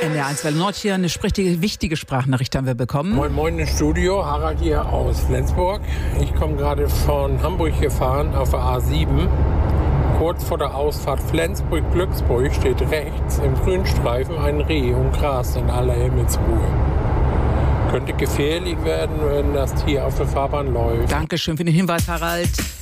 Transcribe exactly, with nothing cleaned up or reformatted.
N D R eins Welle Nord hier, eine sprichtige, wichtige Sprachnachricht haben wir bekommen. Moin Moin im Studio, Harald hier aus Flensburg. Ich komme gerade von Hamburg gefahren auf der A sieben. Kurz vor der Ausfahrt Flensburg-Glücksburg steht rechts im Grünstreifen ein Reh und grast in aller Himmelsruhe. Könnte gefährlich werden, wenn das Tier auf der Fahrbahn läuft. Dankeschön für den Hinweis, Harald.